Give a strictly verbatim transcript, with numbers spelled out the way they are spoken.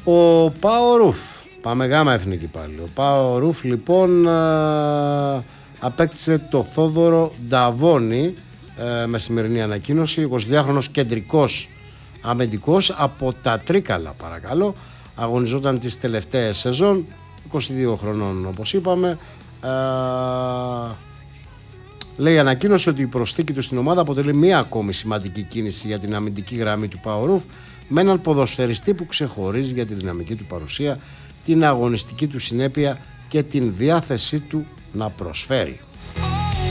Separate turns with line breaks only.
Ο Πάο Ρουφ, πάμε γάμα εθνική πάλι. Ο Πάο Ρουφ λοιπόν α, απέκτησε το Θόδωρο Νταβώνη ε, με σημερινή ανακοίνωση. εικοσιδυάχρονος κεντρικός αμυντικός από τα Τρίκαλα, παρακαλώ. Αγωνιζόταν τις τελευταίες σεζόν, είκοσι δύο χρονών όπως είπαμε. ε, Λέει η ανακοίνωση ότι η προσθήκη του στην ομάδα αποτελεί μία ακόμη σημαντική κίνηση για την αμυντική γραμμή του Πάο Ρουφ, με έναν ποδοσφαιριστή που ξεχωρίζει για τη δυναμική του παρουσία, την αγωνιστική του συνέπεια και την διάθεσή του να προσφέρει.